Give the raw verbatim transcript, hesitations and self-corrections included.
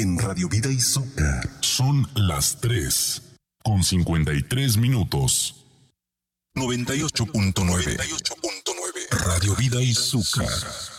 En Radio Vida Izuka son las tres con cincuenta y tres minutos. noventa y ocho punto nueve Radio Vida Izuka.